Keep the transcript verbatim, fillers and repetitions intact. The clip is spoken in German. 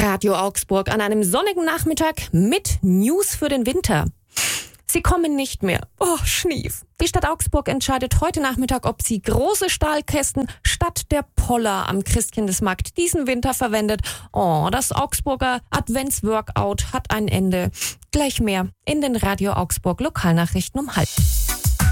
Radio Augsburg an einem sonnigen Nachmittag mit News für den Winter. Sie kommen nicht mehr. Oh, Schnief. Die Stadt Augsburg entscheidet heute Nachmittag, ob sie große Stahlkästen statt der Poller am Christkindlesmarkt diesen Winter verwendet. Oh, das Augsburger Adventsworkout hat ein Ende. Gleich mehr in den Radio Augsburg Lokalnachrichten um halb.